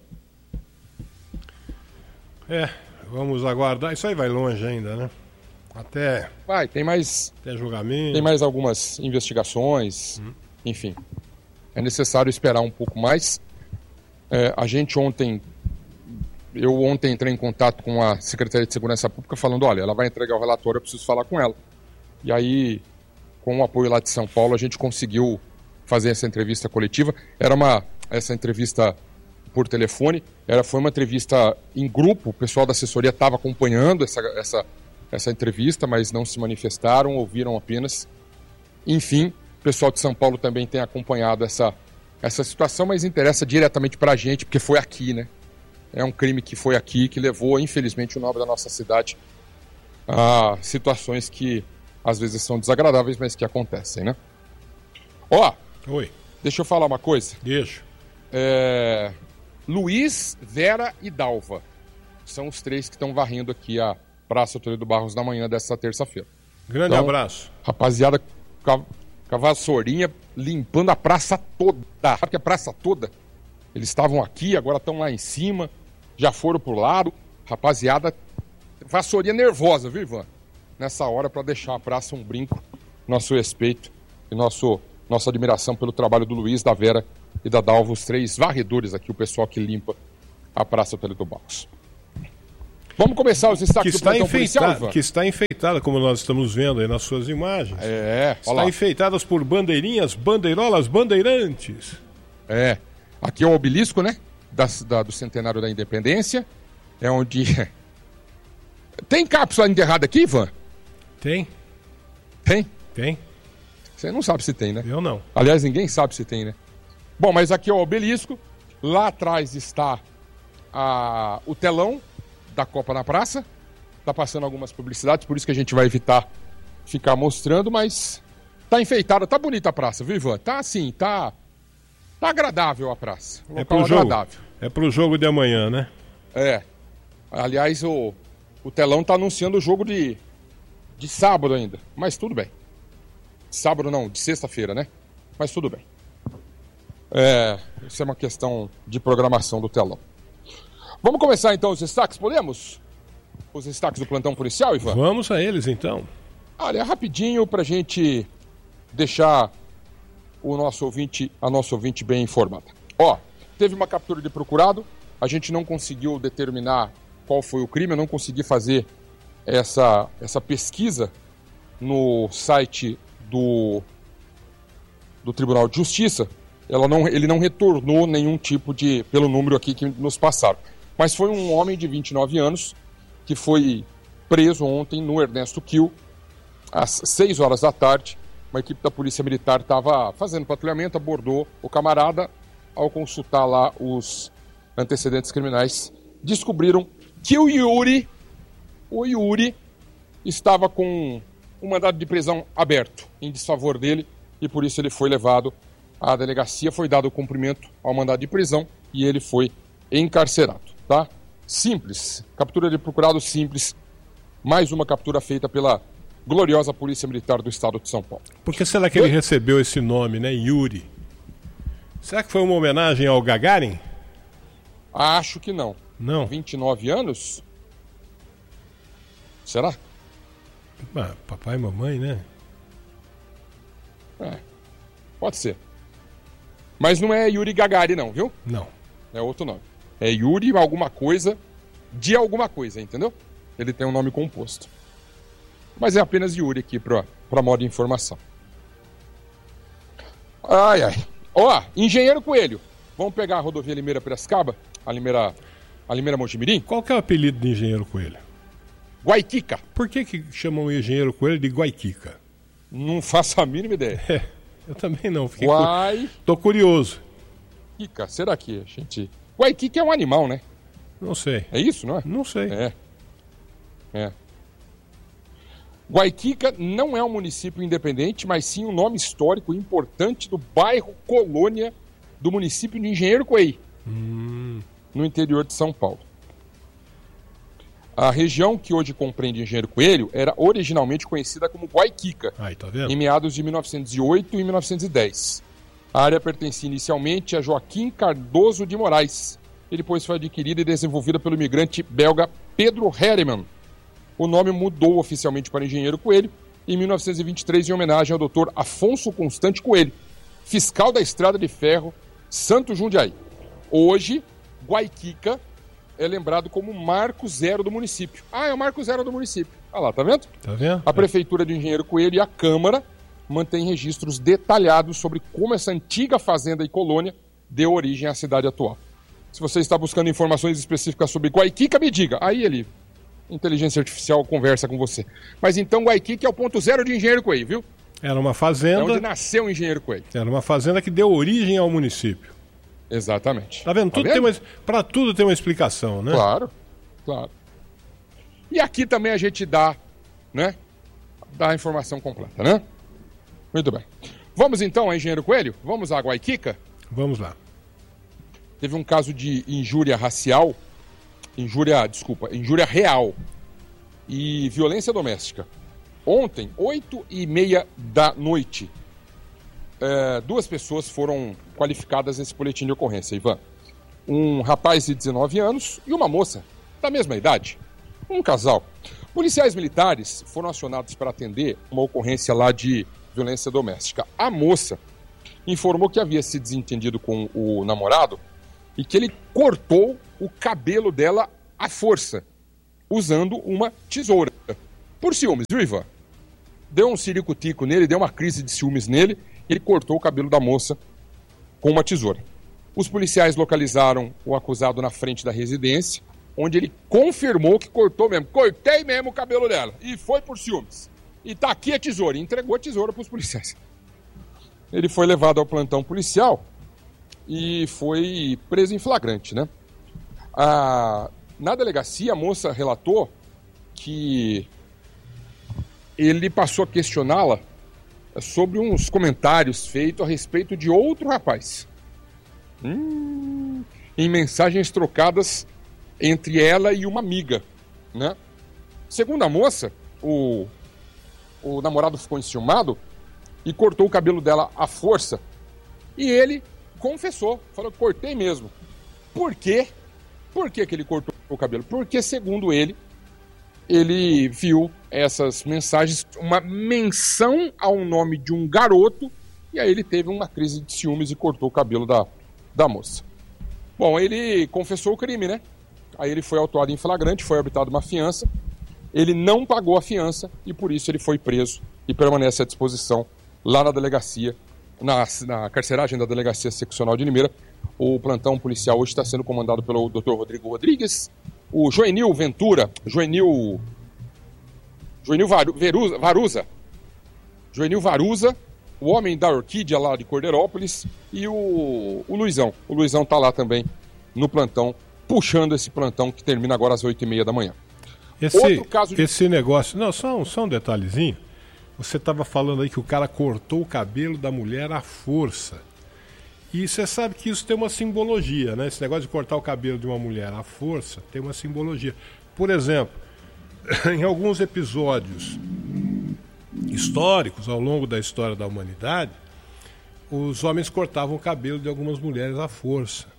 [SPEAKER 1] É, vamos aguardar. Isso aí vai longe ainda, né? Até...
[SPEAKER 3] Vai, tem mais...
[SPEAKER 1] Até julgamento.
[SPEAKER 3] Tem mais algumas investigações, hum. enfim. É necessário esperar um pouco mais. É, a gente ontem... Eu ontem entrei em contato com a Secretaria de Segurança Pública falando, olha, ela vai entregar o relatório, eu preciso falar com ela. E aí, com o apoio lá de São Paulo, a gente conseguiu fazer essa entrevista coletiva. Era uma... Essa entrevista por telefone, era, foi uma entrevista em grupo, o pessoal da assessoria estava acompanhando essa... essa essa entrevista, mas não se manifestaram, ouviram apenas. Enfim, o pessoal de São Paulo também tem acompanhado essa, essa situação, mas interessa diretamente para a gente, porque foi aqui, né? é um crime que foi aqui, que levou, infelizmente, o nome da nossa cidade a situações que às vezes são desagradáveis, mas que acontecem, né? Ó,
[SPEAKER 1] Oi.
[SPEAKER 3] Deixa eu falar uma coisa.
[SPEAKER 1] Deixa.
[SPEAKER 3] É... Luiz, Vera e Dalva são os três que estão varrendo aqui a Praça Toledo Barros na manhã dessa terça-feira.
[SPEAKER 1] Grande
[SPEAKER 3] então,
[SPEAKER 1] abraço.
[SPEAKER 3] Rapaziada, com a, com a vassourinha limpando a praça toda. Sabe que a praça toda? Eles estavam aqui, agora estão lá em cima, já foram pro lado. Rapaziada, vassourinha nervosa, viu, Ivan? Nessa hora, para deixar a praça um brinco. Nosso respeito e nosso, nossa admiração pelo trabalho do Luiz, da Vera e da Dalva, os três varredores aqui, o pessoal que limpa a Praça Toledo Barros. Vamos começar os destaques
[SPEAKER 1] que
[SPEAKER 3] do plantão policial,
[SPEAKER 1] enfeita,
[SPEAKER 3] Ivan?
[SPEAKER 1] Que está enfeitada, como nós estamos vendo aí nas suas imagens.
[SPEAKER 3] É,
[SPEAKER 1] está
[SPEAKER 3] olha lá.
[SPEAKER 1] enfeitadas por bandeirinhas, bandeirolas, bandeirantes.
[SPEAKER 3] É, aqui é o obelisco, né? Da, da, do centenário da independência. É onde... Tem cápsula enterrada aqui, Ivan?
[SPEAKER 1] Tem?
[SPEAKER 3] Tem?
[SPEAKER 1] Tem?
[SPEAKER 3] Você não sabe se tem, né?
[SPEAKER 1] Eu não.
[SPEAKER 3] Aliás, ninguém sabe se tem, né? Bom, mas aqui é o obelisco. Lá atrás está a, o telão da Copa na Praça. Tá passando algumas publicidades, por isso que a gente vai evitar ficar mostrando, mas tá enfeitada, tá bonita a praça, viu, Ivan? Tá assim, tá... Tá agradável a praça. Um
[SPEAKER 1] É
[SPEAKER 3] local
[SPEAKER 1] pro jogo.
[SPEAKER 3] agradável.
[SPEAKER 1] É pro jogo de amanhã, né?
[SPEAKER 3] É. Aliás, o, o telão tá anunciando o jogo de, de sábado ainda. Mas tudo bem. Sábado não, de sexta-feira, né? Mas tudo bem. É, isso é uma questão de programação do telão. Vamos começar então os destaques, podemos? Os destaques do plantão policial, Ivan?
[SPEAKER 1] Vamos a eles então.
[SPEAKER 3] Olha, rapidinho pra gente deixar o nosso ouvinte, a nossa ouvinte bem informada. Ó, teve uma captura de procurado, a gente não conseguiu determinar qual foi o crime, eu não consegui fazer essa, essa pesquisa no site do, do Tribunal de Justiça. Ela não, ele não retornou nenhum tipo de, pelo número aqui que nos passaram. Mas foi um homem de vinte e nove anos que foi preso ontem no Ernesto Kiel, às seis horas da tarde. Uma equipe da Polícia Militar estava fazendo patrulhamento, abordou o camarada. Ao consultar lá os antecedentes criminais, descobriram que o Yuri, o Yuri, estava com um mandado de prisão aberto em desfavor dele e por isso ele foi levado à delegacia, foi dado cumprimento ao mandado de prisão e ele foi encarcerado, tá? Simples, captura de procurado simples, mais uma captura feita pela gloriosa Polícia Militar do Estado de São Paulo.
[SPEAKER 1] Por que será que ele recebeu esse nome, né? Yuri. Será que foi uma homenagem ao Gagarin?
[SPEAKER 3] Acho que não.
[SPEAKER 1] Não.
[SPEAKER 3] vinte e nove anos? Será?
[SPEAKER 1] Ah, papai e mamãe, né?
[SPEAKER 3] É, pode ser. Mas não é Yuri Gagarin não, viu?
[SPEAKER 1] Não.
[SPEAKER 3] É outro nome. É Yuri alguma coisa de alguma coisa, entendeu? Ele tem um nome composto. Mas é apenas Yuri aqui para para modo de informação. Ai, ai. Ó, Engenheiro Coelho. Vamos pegar a rodovia Limeira-Piracicaba? A Limeira, a Limeira-Mojimirim?
[SPEAKER 1] Qual que é o apelido de Engenheiro Coelho?
[SPEAKER 3] Guaiquica.
[SPEAKER 1] Por que que chamam o Engenheiro Coelho de Guaiquica?
[SPEAKER 3] Não faço a mínima ideia.
[SPEAKER 1] É, eu também não. Fiquei
[SPEAKER 3] Guai...
[SPEAKER 1] cu... Tô curioso.
[SPEAKER 3] Guaiquica, será que a gente... Guaiquica é um animal, né?
[SPEAKER 1] Não sei.
[SPEAKER 3] É isso, não é?
[SPEAKER 1] Não sei.
[SPEAKER 3] É. É. Guaiquica não é um município independente, mas sim um nome histórico importante do bairro Colônia do município de Engenheiro Coelho, hum. no interior de São Paulo. A região que hoje compreende Engenheiro Coelho era originalmente conhecida como Guaiquica,
[SPEAKER 1] Aí, tá vendo?
[SPEAKER 3] em meados de mil novecentos e oito e mil novecentos e dez. A área pertencia inicialmente a Joaquim Cardoso de Moraes e depois foi adquirida e desenvolvida pelo imigrante belga Pedro Herremann. O nome mudou oficialmente para Engenheiro Coelho em mil novecentos e vinte e três em homenagem ao doutor Afonso Constante Coelho, fiscal da Estrada de Ferro Santo Jundiaí. Hoje, Guaiquica é lembrado como o marco zero do município. Ah, é o marco zero do município. Olha lá, tá vendo?
[SPEAKER 1] Tá vendo?
[SPEAKER 3] A Prefeitura de Engenheiro Coelho e a Câmara mantêm registros detalhados sobre como essa antiga fazenda e colônia deu origem à cidade atual. Se você está buscando informações específicas sobre Guaiquica, me diga. Aí ele... Inteligência Artificial conversa com você. Mas então Guaiquica é o ponto zero de Engenheiro Coelho, viu?
[SPEAKER 1] Era uma fazenda...
[SPEAKER 3] É onde nasceu o Engenheiro Coelho.
[SPEAKER 1] Era uma fazenda que deu origem ao município.
[SPEAKER 3] Exatamente.
[SPEAKER 1] Tá vendo?
[SPEAKER 3] Tá
[SPEAKER 1] Tudo
[SPEAKER 3] vendo?
[SPEAKER 1] tem uma, pra tudo tem uma explicação, né?
[SPEAKER 3] Claro, claro. E aqui também a gente dá, né? Dá a informação completa, né? Muito bem. Vamos então, Engenheiro Coelho? Vamos à Guaiquica?
[SPEAKER 1] Vamos lá.
[SPEAKER 3] Teve um caso de injúria racial, injúria, desculpa, injúria real e violência doméstica. Ontem, oito e meia da noite, é, duas pessoas foram qualificadas nesse boletim de ocorrência, Ivan. Um rapaz de dezenove anos e uma moça da mesma idade. Um casal. Policiais militares foram acionados para atender uma ocorrência lá de violência doméstica. A moça informou que havia se desentendido com o namorado e que ele cortou o cabelo dela à força, usando uma tesoura. Por ciúmes, viu, Ivan? Deu um ciricutico nele, deu uma crise de ciúmes nele, e ele cortou o cabelo da moça com uma tesoura. Os policiais localizaram o acusado na frente da residência, onde ele confirmou que cortou mesmo. Cortei mesmo o cabelo dela. E foi por ciúmes. E tá aqui a tesoura. E entregou a tesoura para os policiais. Ele foi levado ao plantão policial e foi preso em flagrante, né? Ah, na delegacia, a moça relatou que ele passou a questioná-la sobre uns comentários feitos a respeito de outro rapaz. Hum, em mensagens trocadas entre ela e uma amiga, né? Segundo a moça, o, o namorado ficou enciumado e cortou o cabelo dela à força. E ele confessou, falou que cortei mesmo. Por quê? Por que que ele cortou o cabelo? Porque, segundo ele, ele viu essas mensagens, uma menção ao nome de um garoto, e aí ele teve uma crise de ciúmes e cortou o cabelo da, da moça. Bom, ele confessou o crime, né? Aí ele foi autuado em flagrante, foi habitada uma fiança, ele não pagou a fiança e por isso ele foi preso e permanece à disposição lá na delegacia, na, na carceragem da Delegacia Seccional de Limeira. O plantão policial hoje está sendo comandado pelo doutor Rodrigo Rodrigues, o Joenil Ventura, Joenil, Joenil Varu, Veruza, Varuza, Joenil Varuza, o homem da Orquídea lá de Cordeirópolis e o, o Luizão. O Luizão está lá também no plantão, puxando esse plantão que termina agora às oito e meia da manhã.
[SPEAKER 1] Esse,
[SPEAKER 3] Outro caso de...
[SPEAKER 1] esse negócio... Não, só um, só um detalhezinho. Você estava falando aí que o cara cortou o cabelo da mulher à força. E você sabe que isso tem uma simbologia, né? Esse negócio de cortar o cabelo de uma mulher à força tem uma simbologia. Por exemplo, em alguns episódios históricos, ao longo da história da humanidade, os homens cortavam o cabelo de algumas mulheres à força.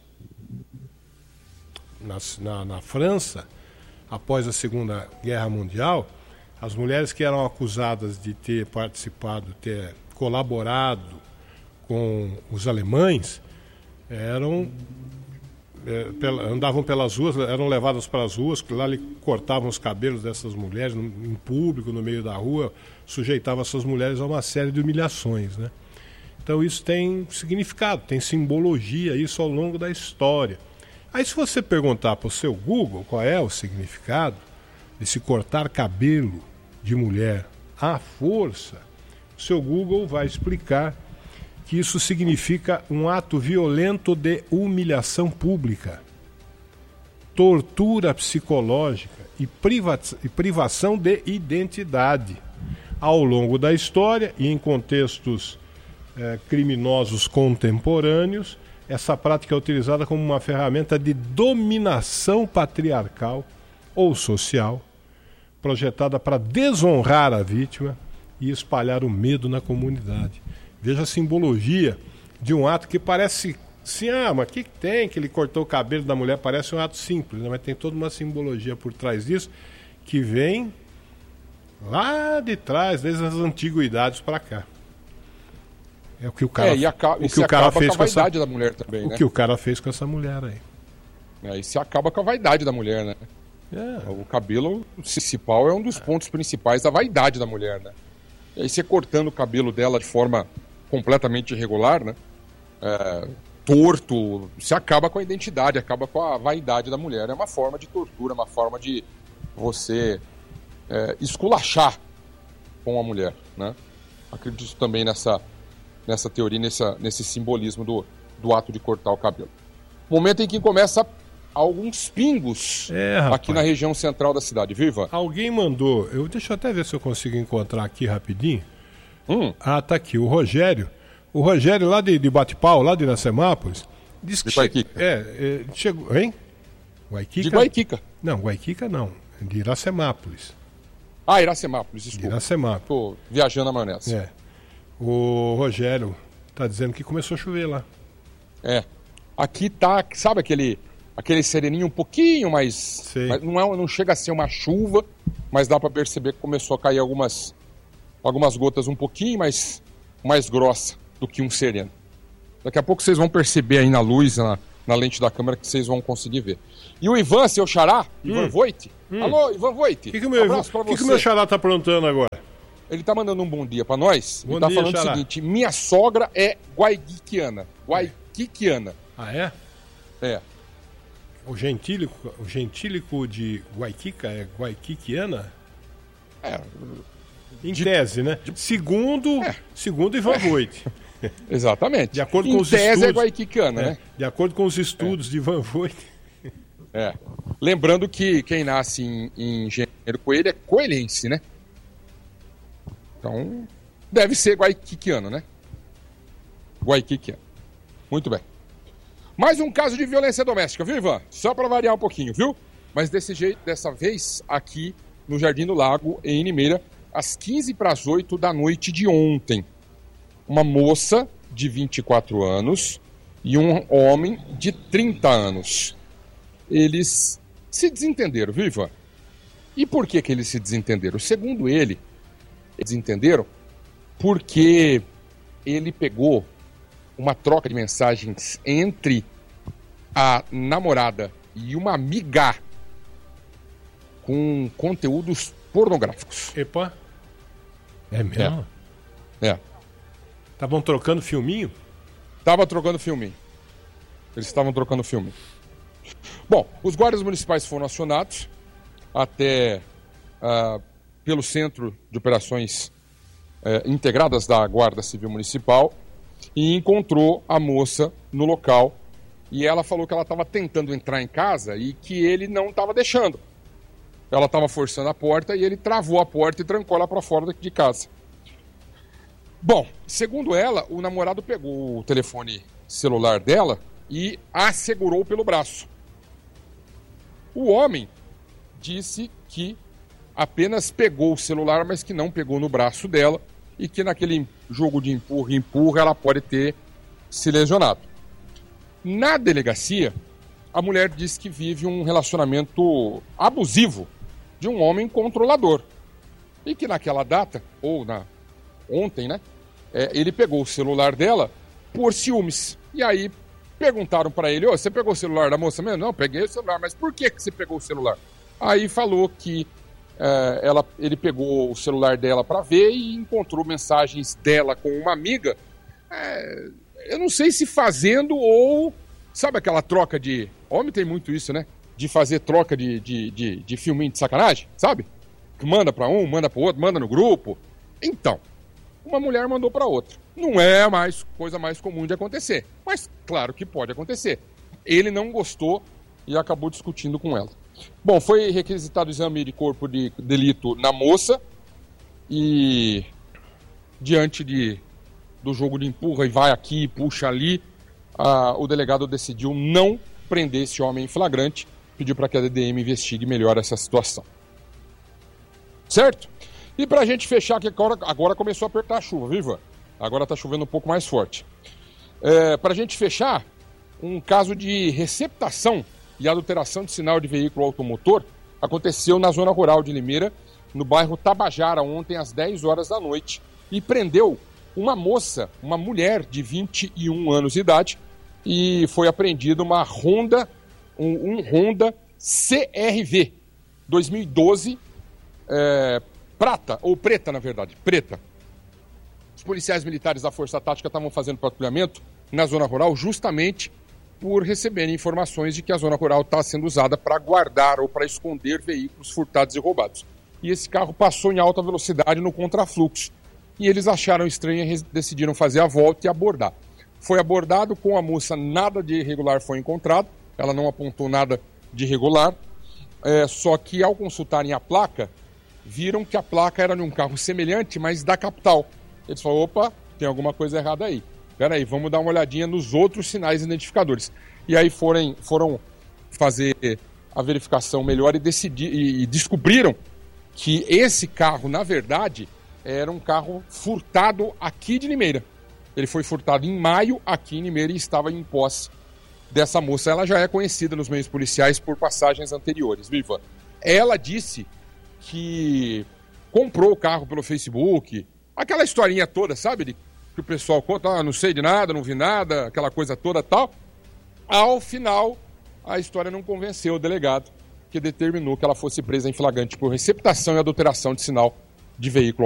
[SPEAKER 1] Na, na, na França, após a Segunda Guerra Mundial, as mulheres que eram acusadas de ter participado, ter colaborado com os alemães, eram é, pela, andavam pelas ruas, eram levadas para as ruas, lá lhe cortavam os cabelos dessas mulheres no, em público, no meio da rua, sujeitavam essas mulheres a uma série de humilhações, né? Então isso tem significado, tem simbologia, isso ao longo da história. Aí se você perguntar para o seu Google qual é o significado de se cortar cabelo de mulher à força, o seu Google vai explicar que isso significa um ato violento de humilhação pública, tortura psicológica e, priva- e privação de identidade. Ao longo da história e em contextos eh, criminosos contemporâneos, essa prática é utilizada como uma ferramenta de dominação patriarcal ou social, projetada para desonrar a vítima e espalhar o medo na comunidade. Veja a simbologia de um ato que parece assim, ah, mas o que, que tem que ele cortou o cabelo da mulher? Parece um ato simples, né? Mas tem toda uma simbologia por trás disso que vem lá de trás, desde as antiguidades para cá. É o que o cara,
[SPEAKER 3] é, e aca...
[SPEAKER 1] o que o cara fez com,
[SPEAKER 3] com a
[SPEAKER 1] essa
[SPEAKER 3] vaidade da mulher também,
[SPEAKER 1] o
[SPEAKER 3] né?
[SPEAKER 1] que o cara fez com essa mulher aí.
[SPEAKER 3] É, e se acaba com a vaidade da mulher, né?
[SPEAKER 1] É.
[SPEAKER 3] O cabelo principal é um dos pontos principais da vaidade da mulher, né? E aí você cortando o cabelo dela de forma completamente irregular, né? É, torto, você acaba com a identidade, acaba com a vaidade da mulher. É uma forma de tortura, uma forma de você é, esculachar com a mulher, né? Acredito também nessa, nessa teoria, nessa, nesse simbolismo do, do ato de cortar o cabelo. Momento em que começa alguns pingos
[SPEAKER 1] é,
[SPEAKER 3] aqui na região central da cidade, viu, Ivan?
[SPEAKER 1] Alguém mandou, eu, deixa eu até ver se eu consigo encontrar aqui rapidinho.
[SPEAKER 3] Hum.
[SPEAKER 1] Ah, tá aqui, o Rogério. O Rogério lá de, de Bate-Pau, lá de Iracemápolis, disse que...
[SPEAKER 3] De Guaiquica.
[SPEAKER 1] Che... É, é, chegou... Hein? Guaiquica?
[SPEAKER 3] De Guaiquica.
[SPEAKER 1] Não, Guaiquica não, de Iracemápolis.
[SPEAKER 3] Ah, Iracemápolis, desculpa.
[SPEAKER 1] Iracemápolis.
[SPEAKER 3] Tô viajando na maionese.
[SPEAKER 1] É. O Rogério tá dizendo que começou a chover lá.
[SPEAKER 3] É. Aqui tá, sabe aquele, aquele sereninho um pouquinho mais... mais não, é, não chega a ser uma chuva, mas dá para perceber que começou a cair algumas, algumas gotas um pouquinho mais, mais grossa do que um sereno. Daqui a pouco vocês vão perceber aí na luz, na, na lente da câmera, que vocês vão conseguir ver. E o Ivan, seu xará, Ivan hum. Voit. Hum. Alô, Ivan Voit.
[SPEAKER 1] O que, que, meu, que, que o meu xará tá aprontando agora?
[SPEAKER 3] Ele tá mandando um bom dia para nós.
[SPEAKER 1] Bom
[SPEAKER 3] Ele tá
[SPEAKER 1] dia,
[SPEAKER 3] falando
[SPEAKER 1] xará.
[SPEAKER 3] o seguinte: minha sogra é guaiquiquiana. Guaiquiquiana.
[SPEAKER 1] Ah, é?
[SPEAKER 3] É.
[SPEAKER 1] O gentílico, o gentílico de Guaiquica é guaiquiquiana?
[SPEAKER 3] É.
[SPEAKER 1] Em
[SPEAKER 3] de,
[SPEAKER 1] tese, né?
[SPEAKER 3] De,
[SPEAKER 1] segundo,
[SPEAKER 3] é.
[SPEAKER 1] segundo Ivan é. Voit.
[SPEAKER 3] Exatamente.
[SPEAKER 1] De acordo
[SPEAKER 3] em
[SPEAKER 1] com os
[SPEAKER 3] tese
[SPEAKER 1] estudos,
[SPEAKER 3] é guaiquiquiana,
[SPEAKER 1] é.
[SPEAKER 3] né?
[SPEAKER 1] De acordo com os estudos é. de Ivan Voit.
[SPEAKER 3] É. Lembrando que quem nasce em, em Engenheiro Coelho é coelhense, né? Então, deve ser guaiquiquiano, né? Guaiquiquiano. Muito bem. Mais um caso de violência doméstica, viu, Ivan? Só para variar um pouquinho, viu? Mas desse jeito, dessa vez, aqui no Jardim do Lago, em Limeira, às quinze para as oito da noite de ontem. Uma moça de vinte e quatro anos e um homem de trinta anos. Eles se desentenderam, viu, Ivan? E por que que eles se desentenderam? Segundo ele, eles entenderam porque ele pegou uma troca de mensagens entre a namorada e uma amiga com conteúdos pornográficos.
[SPEAKER 1] Epa. É mesmo?
[SPEAKER 3] É.
[SPEAKER 1] Estavam trocando filminho?
[SPEAKER 3] Tava trocando filminho. Eles estavam trocando filminho. Bom, os guardas municipais foram acionados até uh, pelo Centro de Operações uh, Integradas da Guarda Civil Municipal e encontrou a moça no local e ela falou que ela estava tentando entrar em casa e que ele não estava deixando. Ela estava forçando a porta e ele travou a porta e trancou ela para fora de casa. Bom, segundo ela, o namorado pegou o telefone celular dela e a segurou pelo braço. O homem disse que apenas pegou o celular, mas que não pegou no braço dela e que naquele jogo de empurra e empurra ela pode ter se lesionado. Na delegacia, a mulher disse que vive um relacionamento abusivo de um homem controlador e que naquela data, ou na ontem, né, é, ele pegou o celular dela por ciúmes. E aí perguntaram para ele: ô, você pegou o celular da moça mesmo? Não, peguei o celular, mas por que que você pegou o celular? Aí falou que é, ela, ele pegou o celular dela para ver e encontrou mensagens dela com uma amiga. É, eu não sei se fazendo ou... Sabe aquela troca de... Homem tem muito isso, né? De fazer troca de, de, de, de filminho de sacanagem, sabe? Que manda para um, manda para outro, manda no grupo. Então, uma mulher mandou para outra. Não é a mais, coisa mais comum de acontecer, mas claro que pode acontecer. Ele não gostou e acabou discutindo com ela. Bom, foi requisitado o exame de corpo de delito na moça e diante de, do jogo de empurra e vai aqui, puxa ali, a, o delegado decidiu não prender esse homem em flagrante, pediu para que a D D M investigue melhor essa situação. Certo? E para a gente fechar, que agora, agora começou a apertar a chuva, viu, Ivan? Agora está chovendo um pouco mais forte. É, para a gente fechar, um caso de receptação e adulteração de sinal de veículo automotor aconteceu na zona rural de Limeira, no bairro Tabajara, ontem às dez horas da noite, e prendeu uma moça, uma mulher de vinte e um anos de idade, e foi apreendida uma Honda, um, um Honda C R V dois mil e doze, é, prata, ou preta na verdade, preta. Os policiais militares da Força Tática estavam fazendo patrulhamento na zona rural justamente por receberem informações de que a zona rural está sendo usada para guardar ou para esconder veículos furtados e roubados. E esse carro passou em alta velocidade no contrafluxo. E eles acharam estranho e decidiram fazer a volta e abordar. foi abordado com a moça, nada de irregular foi encontrado, ela não apontou nada de irregular, é, só que ao consultarem a placa, viram que a placa era de um carro semelhante, mas da capital. Eles falaram, opa, tem alguma coisa errada aí. Peraí, vamos dar uma olhadinha nos outros sinais identificadores. E aí foram, foram fazer a verificação melhor e, decidir, e, e descobriram que esse carro, na verdade, era um carro furtado aqui de Limeira. Ele foi furtado em maio aqui em Limeira e estava em posse dessa moça. Ela já é conhecida nos meios policiais por passagens anteriores, viu, Ivan? Ela disse que comprou o carro pelo Facebook, aquela historinha toda, sabe, de, que o pessoal conta, ah, não sei de nada, não vi nada, aquela coisa toda tal. Ao final, a história não convenceu o delegado, que determinou que ela fosse presa em flagrante por receptação e adulteração de sinal de veículo.